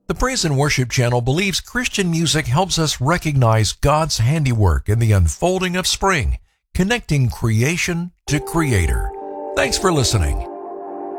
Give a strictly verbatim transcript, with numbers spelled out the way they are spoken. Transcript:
The Praise and Worship Channel believes Christian music helps us recognize God's handiwork in the unfolding of spring, connecting creation to Creator. Thanks for listening.